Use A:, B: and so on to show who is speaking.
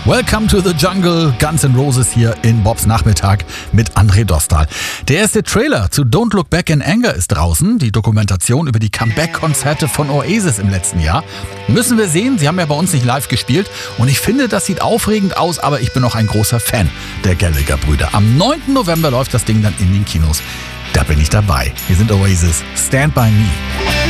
A: Welcome to the Jungle, Guns N' Roses hier in Bobs Nachmittag mit André Dostal. Der erste Trailer zu Don't Look Back in Anger ist draußen, die Dokumentation über die Comeback-Konzerte von Oasis im letzten Jahr. Müssen wir sehen, sie haben ja bei uns nicht live gespielt und ich finde, das sieht aufregend aus, aber ich bin auch ein großer Fan der Gallagher-Brüder. Am 9. November läuft das Ding dann in den Kinos. Da bin ich dabei. Hier sind Oasis, Stand By Me.